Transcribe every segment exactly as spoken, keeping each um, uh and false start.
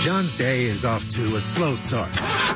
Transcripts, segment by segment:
John's day is off to a slow start.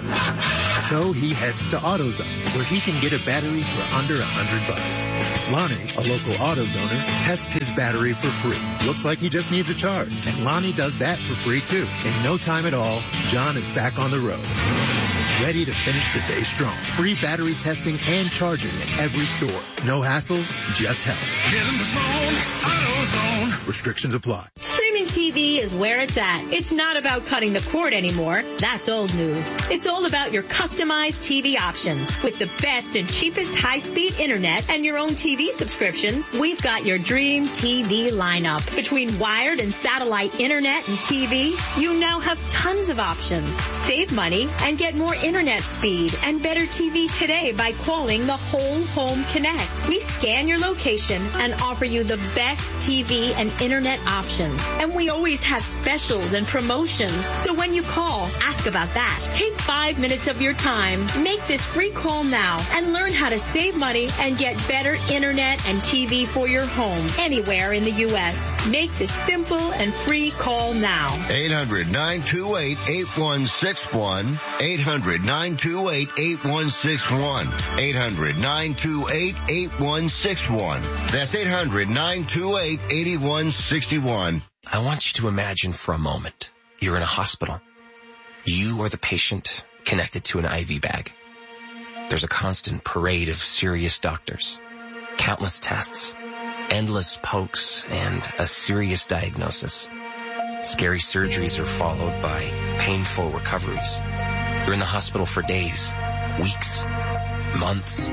So he heads to AutoZone, where he can get a battery for under a hundred bucks. Lonnie, a local AutoZoner, tests his battery for free. Looks like he just needs a charge. And Lonnie does that for free too. In no time at all, John is back on the road, ready to finish the day strong. Free battery testing and charging at every store. No hassles, just help. Get in the zone, AutoZone. Restrictions apply. Streaming T V is where it's at. It's not about cutting the cord anymore. That's old news. It's all about your customized T V options. With the best and cheapest high-speed internet and your own T V subscriptions, we've got your dream T V lineup. Between wired and satellite internet and T V, you now have tons of options. Save money and get more internet speed and better T V today by calling the Whole Home Connect. We scan your location and offer you the best T V and internet options. And we always have specials and promotions. So when you call, ask about that. Take five minutes of your time. Make this free call now and learn how to save money and get better internet and T V for your home anywhere in the U S. Make this simple and free call now. eight hundred, nine two eight, eight one six one. eight hundred, nine two eight, eight one six one. eight hundred, nine two eight, eight one six one. That's eight hundred, nine two eight, eight one six one. I want you to imagine for a moment you're in a hospital. You are the patient connected to an I V bag. There's a constant parade of serious doctors, countless tests, endless pokes, and a serious diagnosis. Scary surgeries are followed by painful recoveries. You're in the hospital for days, weeks, months.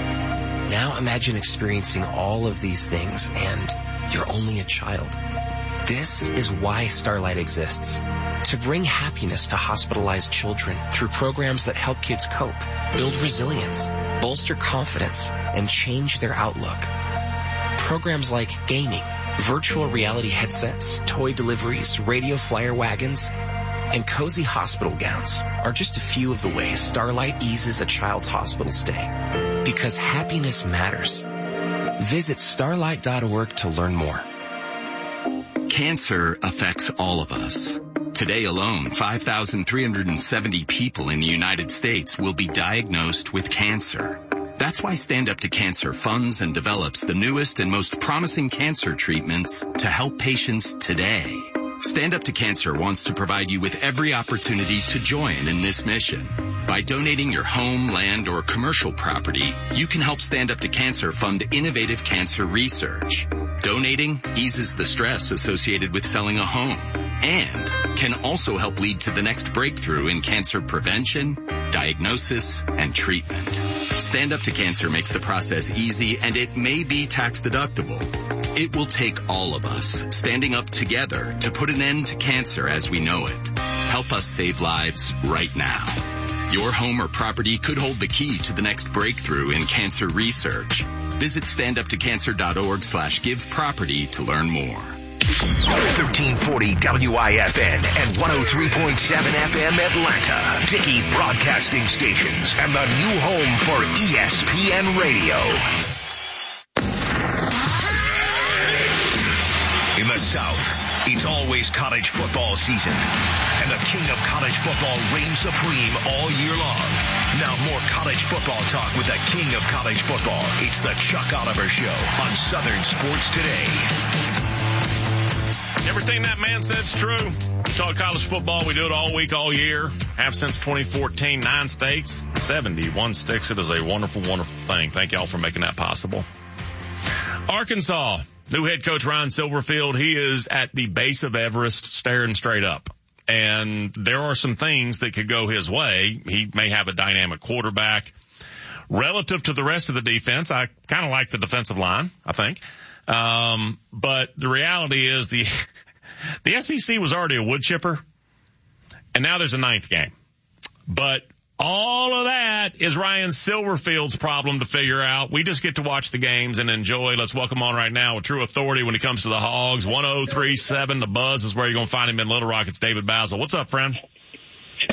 Now imagine experiencing all of these things and you're only a child. This is why Starlight exists. To bring happiness to hospitalized children through programs that help kids cope, build resilience, bolster confidence, and change their outlook. Programs like gaming, virtual reality headsets, toy deliveries, radio flyer wagons, and cozy hospital gowns are just a few of the ways Starlight eases a child's hospital stay. Because happiness matters. Visit starlight dot org to learn more. Cancer affects all of us. Today alone, five thousand three hundred seventy people in the United States will be diagnosed with cancer. That's why Stand Up to Cancer funds and develops the newest and most promising cancer treatments to help patients today. Stand Up to Cancer wants to provide you with every opportunity to join in this mission. By donating your home, land, or commercial property, you can help Stand Up to Cancer fund innovative cancer research. Donating eases the stress associated with selling a home and can also help lead to the next breakthrough in cancer prevention, diagnosis, and treatment. Stand Up to Cancer makes the process easy, and it may be tax deductible. It will take all of us standing up together to put an end to cancer as we know it. Help us save lives right now. Your home or property could hold the key to the next breakthrough in cancer research. Visit standuptocancer.org slash give property to learn more. thirteen forty W I F N and one oh three point seven F M Atlanta. Dickey Broadcasting Stations and the new home for E S P N Radio. In the South, it's always college football season, and the king of college football reigns supreme all year long. Now more college football talk with the king of college football. It's the Chuck Oliver Show on Southern Sports Today. Everything that man said's true. We talk college football. We do it all week, all year. Have since twenty fourteen, nine states, seventy-one sticks. It is a wonderful, wonderful thing. Thank y'all for making that possible. Arkansas, new head coach Ryan Silverfield. He is at the base of Everest staring straight up. And there are some things that could go his way. He may have a dynamic quarterback. Relative to the rest of the defense, I kind of like the defensive line, I think. Um, but the reality is the, the S E C was already a wood chipper, and now there's a ninth game. But all of that is Ryan Silverfield's problem to figure out. We just get to watch the games and enjoy. Let's welcome on right now with true authority when it comes to the Hogs. one oh three point seven The Buzz is where you're going to find him in Little Rock. It's David Basil. What's up, friend?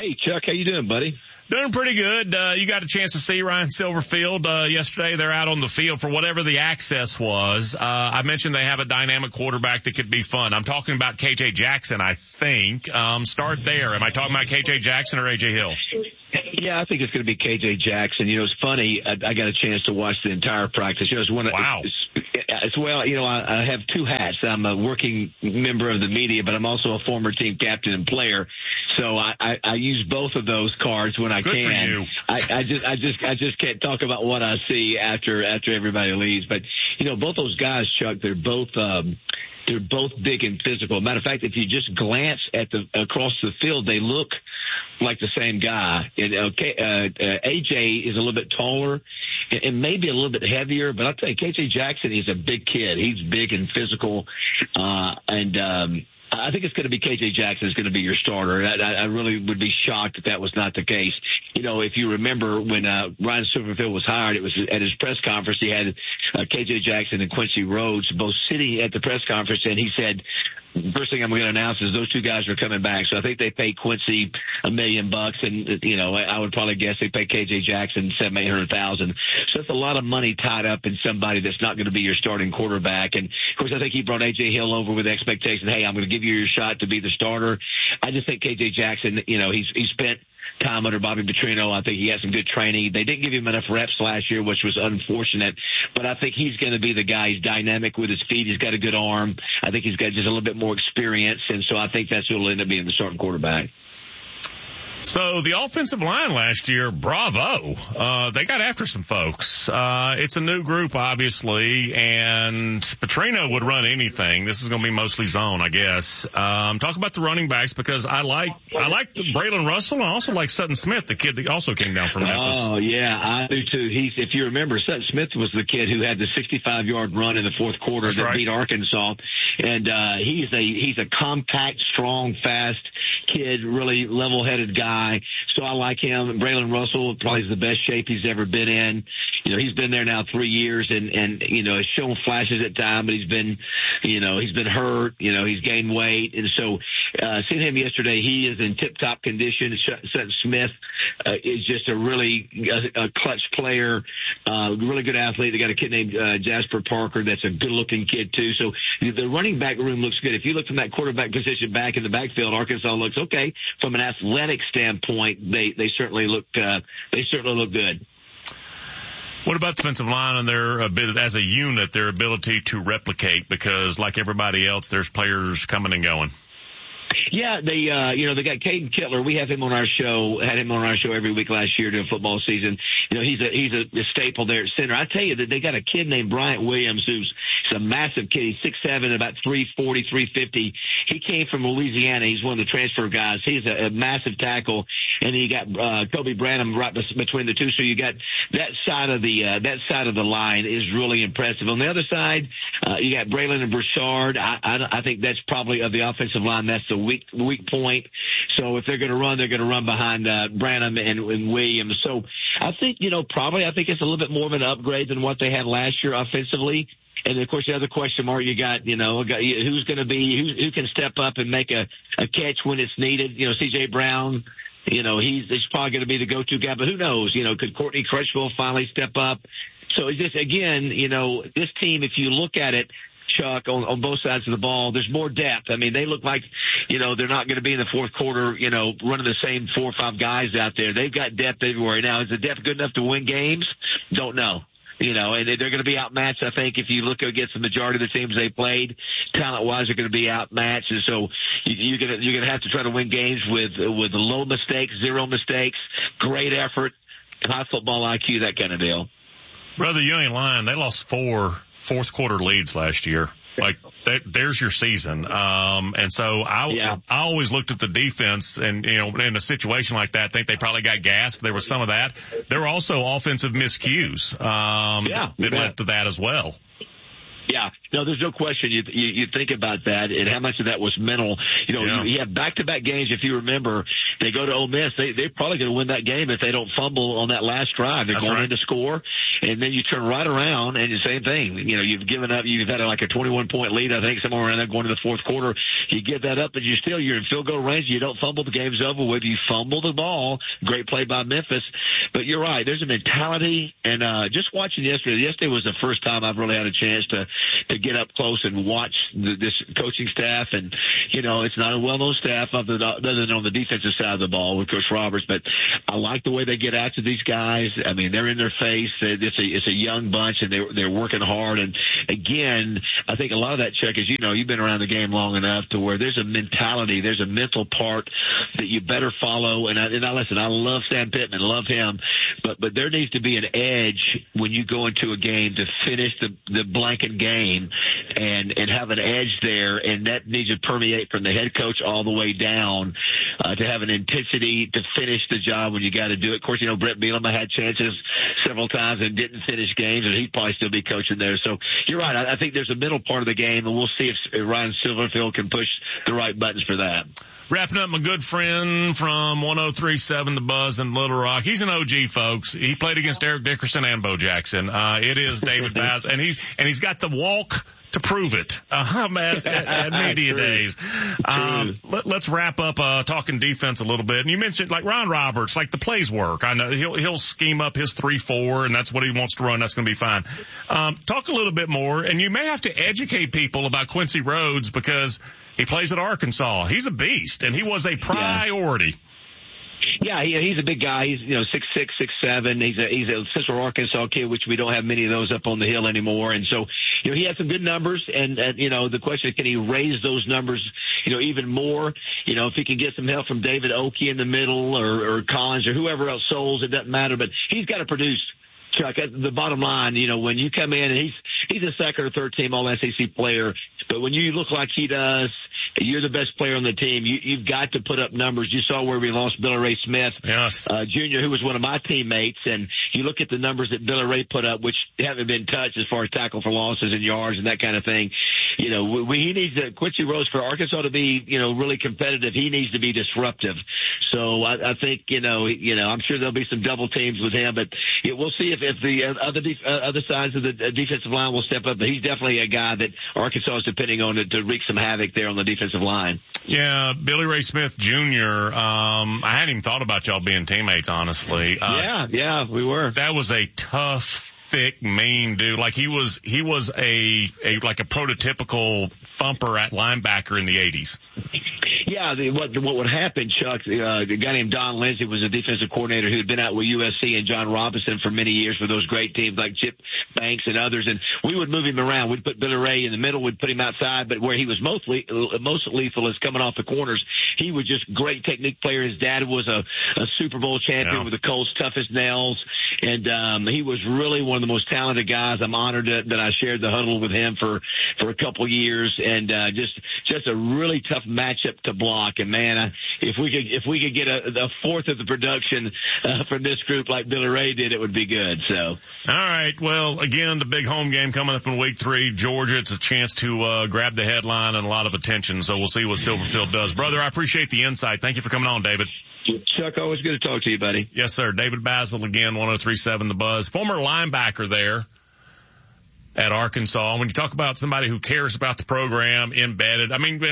Hey, Chuck, how you doing, buddy? Doing pretty good. Uh, you got a chance to see Ryan Silverfield uh, yesterday. They're out on the field for whatever the access was. Uh, I mentioned they have a dynamic quarterback that could be fun. I'm talking about K J Jackson, I think. Um, start there. Am I talking about K J Jackson or A J Hill? Yeah, I think it's going to be K J Jackson. You know, it's funny. I, I got a chance to watch the entire practice. You know, it's one of, wow. It's, it's, well, you know, I, I have two hats. I'm a working member of the media, but I'm also a former team captain and player. So I, I, I use both of those cards when I Good can. For you. I, I just, I just, I just can't talk about what I see after after everybody leaves. But you know, both those guys, Chuck, they're both. Um, They're both big and physical. Matter of fact, if you just glance at the across the field, they look like the same guy. And, okay, uh, uh, A J is a little bit taller and, and maybe a little bit heavier, but I'll tell you, K J Jackson is a big kid. He's big and physical, uh, and um, I think it's going to be K J Jackson is going to be your starter. I, I really would be shocked if that was not the case. You know, if you remember when uh, Ryan Silverfield was hired, it was at his press conference. He had uh, K J Jackson and Quincy Rhodes both sitting at the press conference, and he said, first thing I'm going to announce is those two guys are coming back. So I think they paid Quincy a million bucks, and you know I would probably guess they pay K J Jackson seven, eight hundred thousand. So that's a lot of money tied up in somebody that's not going to be your starting quarterback. And of course, I think he brought A J Hill over with the expectation, hey, I'm going to give you your shot to be the starter. I just think K J Jackson, you know, he's he spent time under Bobby Petrino. I think he had some good training. They didn't give him enough reps last year, which was unfortunate, but I think he's going to be the guy. He's dynamic with his feet. He's got a good arm. I think he's got just a little bit more experience, and so I think that's who will end up being the starting quarterback. So the offensive line last year, bravo. Uh, they got after some folks. Uh, it's a new group, obviously, and Petrino would run anything. This is going to be mostly zone, I guess. Um, talk about the running backs because I like, I like Braylon Russell and I also like Sutton Smith, the kid that also came down from Memphis. Oh, yeah, I do too. He's, if you remember, Sutton Smith was the kid who had the sixty-five yard run in the fourth quarter That's that right. beat Arkansas. And, uh, he's a, he's a compact, strong, fast kid, really level-headed guy. So I like him. Braylon Russell probably is the best shape he's ever been in. You know, he's been there now three years and, and, you know, has shown flashes at time, but he's been, you know, he's been hurt. You know, he's gained weight. And so, uh, seeing him yesterday, he is in tip-top condition. Sutton Smith, uh, is just a really, a, a clutch player, uh, really good athlete. They got a kid named, uh, Jasper Parker that's a good-looking kid, too. So the running back room looks good. If you look from that quarterback position back in the backfield, Arkansas looks okay. From an athletic standpoint, they, they certainly look, uh, they certainly look good. What about the defensive line and their ability, as a unit, their ability to replicate? Because like everybody else, there's players coming and going. Yeah, they, uh, you know, they got Caden Kittler. We have him on our show, had him on our show every week last year during football season. You know, he's a, he's a, a staple there at center. I tell you that they got a kid named Bryant Williams who's a massive kid. He's six seven, about three forty, three fifty. He came from Louisiana. He's one of the transfer guys. He's a, a massive tackle. And then you got, uh, Kobe Branham right between the two. So you got that side of the, uh, that side of the line is really impressive. On the other side, uh, you got Braylon and Broussard. I, I, I think that's probably of the offensive line. That's the weak, weak point. So if they're going to run, they're going to run behind, uh, Branham and, and Williams. So I think, you know, probably I think it's a little bit more of an upgrade than what they had last year offensively. And of course, the other question mark you got, you know, who's going to be, who, who can step up and make a, a catch when it's needed? You know, C J Brown, you know, he's, he's probably going to be the go-to guy, but who knows? You know, could Courtney Crutchfield finally step up? So it's just, again, you know, this team, if you look at it, Chuck, on, on both sides of the ball, there's more depth. I mean, they look like, you know, they're not going to be in the fourth quarter, you know, running the same four or five guys out there. They've got depth everywhere. Now, is the depth good enough to win games? Don't know. You know, and they're going to be outmatched, I think, if you look against the majority of the teams they played. Talent-wise, they're going to be outmatched. And so you, you're going to, you're going to have to try to win games with, with low mistakes, zero mistakes, great effort, high football I Q, that kind of deal. Brother, you ain't lying. They lost four fourth quarter leads last year. Like that, there's your season. Um, and so I, yeah. I always looked at the defense and, you know, in a situation like that, I think they probably got gassed. There was some of that. There were also offensive miscues, um, yeah, that yeah. led to that as well. Yeah, no, there's no question. You, you you think about that and how much of that was mental. You know, yeah. you, you have back-to-back games. If you remember, they go to Ole Miss. They they're probably going to win that game if they don't fumble on that last drive. They're That's going right. in to score, and then you turn right around and the same thing. You know, you've given up. You've had like a twenty-one point lead, I think, somewhere around there going to the fourth quarter. You give that up, but you still you're in field goal range. You don't fumble. The game's over with. You fumble the ball. Great play by Memphis. But you're right. There's a mentality, and uh, just watching yesterday. Yesterday was the first time I've really had a chance to to get up close and watch the, this coaching staff. And you know, it's not a well-known staff other than, other than on the defensive side of the ball with Coach Roberts. But I like the way they get after these guys. I mean, they're in their face. It's a it's a young bunch, and they're they're working hard. And again, I think a lot of that, Chuck, is you know, you've been around the game long enough to where there's a mentality, there's a mental part that you better follow. And I, and I listen, I love Sam Pittman, love him, but but there needs to be an edge when you go into a game to finish the the blanket game, and and have an edge there, and that needs to permeate from the head coach all the way down uh, to have an intensity to finish the job when you got to do it. Of course, you know, Brett Bielema had chances several times and didn't finish games, and he'd probably still be coaching there. So you're right. I, I think there's a middle part of the game, and we'll see if, if Ryan Silverfield can push the right buttons for that. Wrapping up, my good friend from one oh three point seven The Buzz in Little Rock. He's an O G, folks. He played against Eric Dickerson and Bo Jackson. Uh, it is David Baz, and he's, and he's got the walk to prove it, uh, at, at media days. Um, let, let's wrap up, uh, talking defense a little bit. And you mentioned, like, Ron Roberts, like, the plays work. I know he'll, he'll scheme up his three four, and that's what he wants to run. That's going to be fine. Um, talk a little bit more, and you may have to educate people about Quincy Rhodes because he plays at Arkansas. He's a beast, and he was a priority. Yeah. Yeah, he, he's a big guy. He's, you know, six six, six seven. He's a he's a Central Arkansas kid, which we don't have many of those up on the hill anymore. And so, you know, he had some good numbers. And, and you know, the question is, can he raise those numbers, you know, even more? You know, if he can get some help from David Oki in the middle, or, or Collins, or whoever else, Souls, it doesn't matter. But he's got to produce. Chuck, the bottom line, you know, when you come in and he's he's a second or third team All S E C player, but when you look like he does, you're the best player on the team. You, you've got to put up numbers. You saw where we lost Billy Ray Smith, yes, uh, Junior, who was one of my teammates, and you look at the numbers that Billy Ray put up, which haven't been touched as far as tackle for losses and yards and that kind of thing. You know, we, he needs to, Quincy Rhodes, for Arkansas to be, you know, really competitive. He needs to be disruptive. So I, I think, you know, you know, I'm sure there'll be some double teams with him, but yeah, we'll see if, if the other def- uh, other sides of the defensive line will step up. But he's definitely a guy that Arkansas is depending on to, to wreak some havoc there on the defensive line. Yeah, Billy Ray Smith Junior Um, I hadn't even thought about y'all being teammates, honestly. Uh, yeah, yeah, we were. That was a tough, thick, mean dude. Like he was, he was a, a like a prototypical thumper at linebacker in the eighties. Yeah, the, what what would happen, Chuck? Uh, a guy named Don Lindsay was a defensive coordinator who had been out with U S C and John Robinson for many years for those great teams like Chip Banks and others. And we would move him around. We'd put Billy Ray in the middle. We'd put him outside. But where he was most le- most lethal is coming off the corners. He was just great technique player. His dad was a, a Super Bowl champion yeah. with the Colts tough as nails, and um, he was really one of the most talented guys. I'm honored that, that I shared the huddle with him for for a couple years, and uh, just just a really tough matchup to block. And man, I, if we could if we could get a, a fourth of the production uh, from this group like Billy Ray did, it would be good. So, all right. Well, again, the big home game coming up in week three, Georgia. It's a chance to uh, grab the headline and a lot of attention. So we'll see what Silverfield does, brother. I appreciate the insight. Thank you for coming on, David. Chuck, always good to talk to you, buddy. Yes, sir. David Basil again, one oh three point seven The Buzz, former linebacker there at Arkansas. When you talk about somebody who cares about the program, embedded, I mean,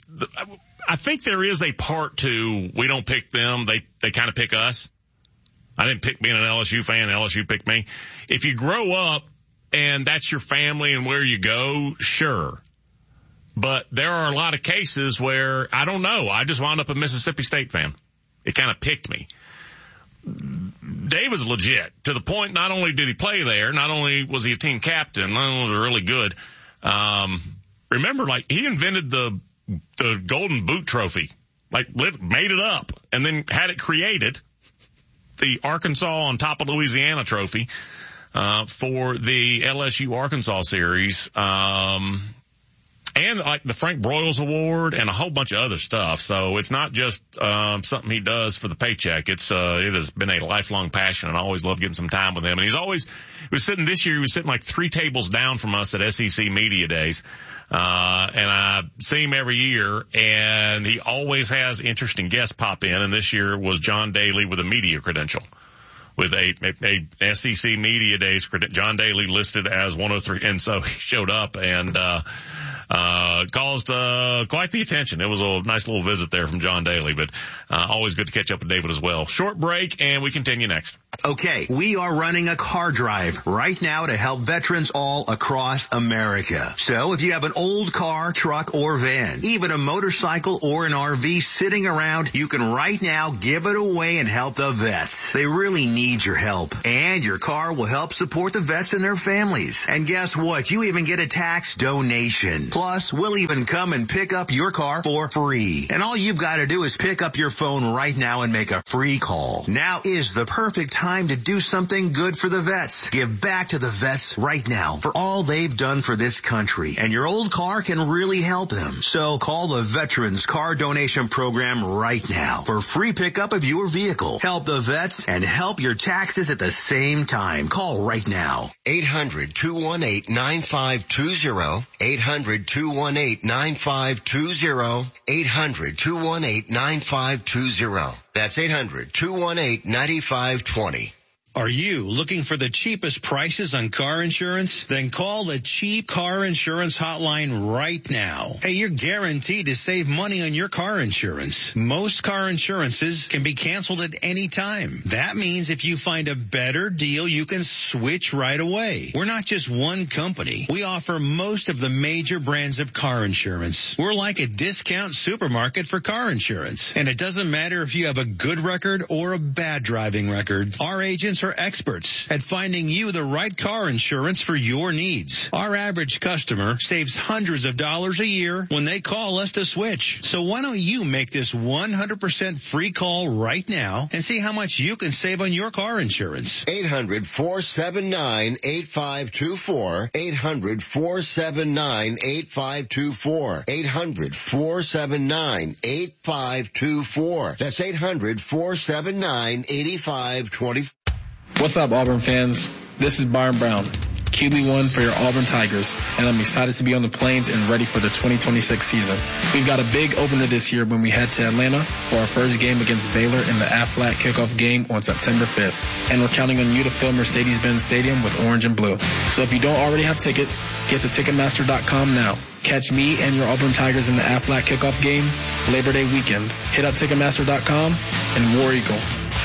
I think there is a part to we don't pick them, they they kind of pick us. I didn't pick being an L S U fan, L S U picked me. If you grow up and that's your family and where you go, sure. But there are a lot of cases where, I don't know, I just wound up a Mississippi State fan. It kind of picked me. Dave is legit to the point, not only did he play there, not only was he a team captain, not only was he really good. Um, remember, like, he invented the the Golden Boot Trophy, like made it up and then had it created, the Arkansas on top of Louisiana trophy, uh, for the L S U Arkansas series. Um, and like the Frank Broyles Award and a whole bunch of other stuff. So it's not just, um, something he does for the paycheck. It's, uh, it has been a lifelong passion, and I always love getting some time with him. And he's always, he was sitting this year, he was sitting like three tables down from us at S E C Media Days. Uh, and I see him every year, and he always has interesting guests pop in. And this year was John Daly with a media credential, with a, a, a S E C Media Days. John Daly listed as one oh three, and so he showed up and uh uh caused uh quite the attention. It was a nice little visit there from John Daly, but uh, always good to catch up with David as well. Short break, and we continue next. Okay, we are running a car drive right now to help veterans all across America. So if you have an old car, truck, or van, even a motorcycle or an R V sitting around, you can right now give it away and help the vets. They really need your help. And your car will help support the vets and their families. And guess what? You even get a tax donation. Plus, we'll even come and pick up your car for free. And all you've got to do is pick up your phone right now and make a free call. Now is the perfect time to do something good for the vets. Give back to the vets right now for all they've done for this country. And your old car can really help them. So call the Veterans Car Donation Program right now for free pickup of your vehicle. Help the vets and help your taxes at the same time. Call right now. eight hundred, two one eight, nine five two zero. eight hundred, two one eight, nine five two zero. eight hundred, two one eight, nine five two zero. That's eight hundred, two one eight, nine five two zero. Are you looking for the cheapest prices on car insurance? Then call the Cheap Car Insurance Hotline right now. Hey, you're guaranteed to save money on your car insurance. Most car insurances can be canceled at any time. That means if you find a better deal, you can switch right away. We're not just one company. We offer most of the major brands of car insurance. We're like a discount supermarket for car insurance. And it doesn't matter if you have a good record or a bad driving record. Our agents are experts at finding you the right car insurance for your needs. Our average customer saves hundreds of dollars a year when they call us to switch. So why don't you make this one hundred percent free call right now and see how much you can save on your car insurance? eight hundred, four seven nine, eight five two four. eight hundred, four seven nine, eight five two four. eight hundred, four seven nine, eight five two four. That's eight hundred, four seven nine, eight five two four. What's up, Auburn fans? This is Byron Brown, Q B one for your Auburn Tigers, and I'm excited to be on the Plains and ready for the twenty twenty-six season. We've got a big opener this year when we head to Atlanta for our first game against Baylor in the Aflac kickoff game on September fifth. And we're counting on you to fill Mercedes-Benz Stadium with orange and blue. So if you don't already have tickets, get to Ticketmaster dot com now. Catch me and your Auburn Tigers in the Aflac kickoff game Labor Day weekend. Hit up Ticketmaster dot com and War Eagle.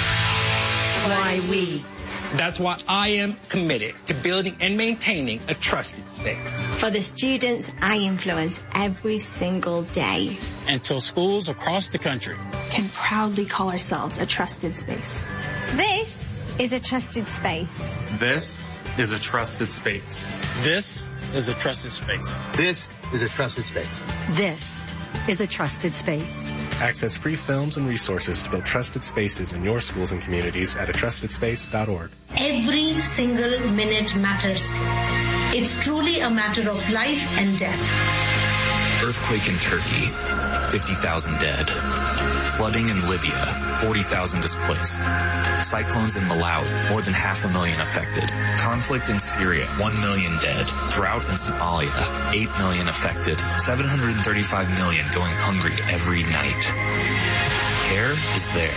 Why we. That's why I am committed to building and maintaining a trusted space. For the students I influence every single day. Until schools across the country can proudly call ourselves a trusted space. This is a trusted space. This is a trusted space. This is a trusted space. This is a trusted space. This is a trusted space. Access free films and resources to build trusted spaces in your schools and communities at a trusted space dot org. Every single minute matters. It's truly a matter of life and death. Earthquake in Turkey, fifty thousand dead. Flooding in Libya, forty thousand displaced. Cyclones in Malawi, more than half a million affected. Conflict in Syria, one million dead. Drought in Somalia, eight million affected. seven hundred thirty-five million going hungry every night. CARE is there.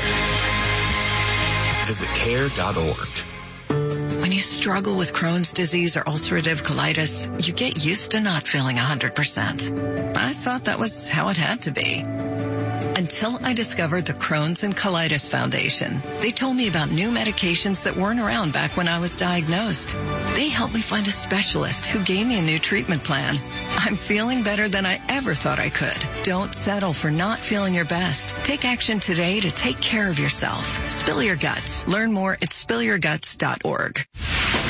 Visit care dot org. When you struggle with Crohn's disease or ulcerative colitis, you get used to not feeling one hundred percent. I thought that was how it had to be. Until I discovered the Crohn's and Colitis Foundation. They told me about new medications that weren't around back when I was diagnosed. They helped me find a specialist who gave me a new treatment plan. I'm feeling better than I ever thought I could. Don't settle for not feeling your best. Take action today to take care of yourself. Spill your guts. Learn more at spill your guts dot org.